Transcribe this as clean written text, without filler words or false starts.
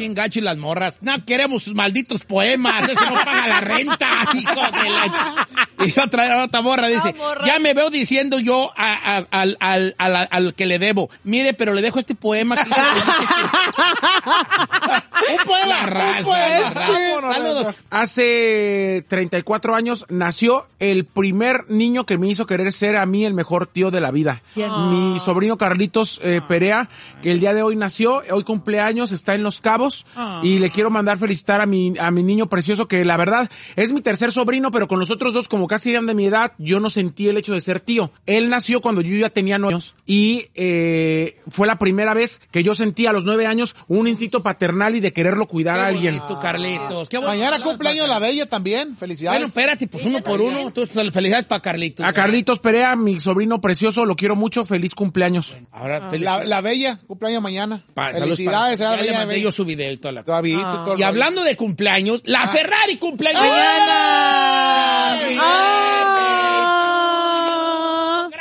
bien gacho y las morras. No queremos sus malditos poemas, eso no paga la renta, hijo de la... Y otra morra dice, ya me veo diciendo yo al que le debo, mire, pero le dejo este poema que dice Un poema. Saludos. Hace 34 años nació el primer niño que me hizo querer ser a mí el mejor tío de la vida. Mi sobrino Carlitos Perea, que el día de hoy nació, hoy cumpleaños, está en Los Cabos, y le quiero mandar felicitar a mi niño precioso, que la verdad es mi tercer sobrino, pero con los otros dos, como casi eran de mi edad, yo no sentí el hecho de ser tío. Él nació cuando yo ya tenía 9 años, y fue la primera vez que yo sentí a los 9 años un instinto paternal y de quererlo cuidar a alguien. Bonito, Carlitos. Qué Mañana cumpleaños la Bella también. Felicidades. Bueno, espérate, pues uno por uno. Tú, felicidades para Carlitos. A Carlitos Perea, mi sobrino precioso, lo quiero mucho, feliz cumpleaños. Ahora, La Bella, cumpleaños mañana. Felicidades. a la Ya le Bella. mandé yo su video y toda la... Todavía. Y hablando de cumpleaños, la Ferrari cumpleaños mañana.